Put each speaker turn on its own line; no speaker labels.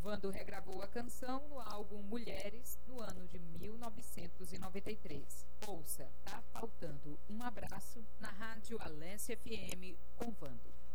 Vando regravou a canção no álbum Mulheres no ano de 1993. Ouça, Tá Faltando um Abraço na Rádio Alesse FM com Vando.